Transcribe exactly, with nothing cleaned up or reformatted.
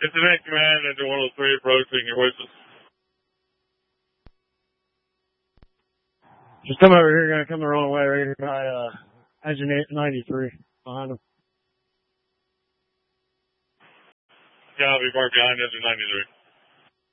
It's an eight command into one oh three approaching your wishes. Just come over here, gonna come the wrong way right here by, uh, engine ninety-three behind him. Yeah, I'll be parked behind engine ninety-three.